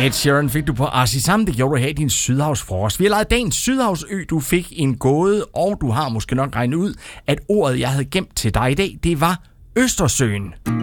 Ed Sheeran fik du på Arsisam. Det gjorde du her i din Sydhavsfrokost. Vi har lavet dagens Sydhavsø. Du fik en gåde, og du har måske nok regnet ud, at ordet, jeg havde gemt til dig i dag, det var Østersøen.